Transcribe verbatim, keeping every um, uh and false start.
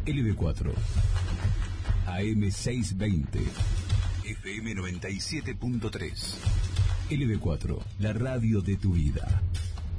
L B cuatro, A M seiscientos veinte, F M noventa y siete punto tres. L B cuatro, la radio de tu vida.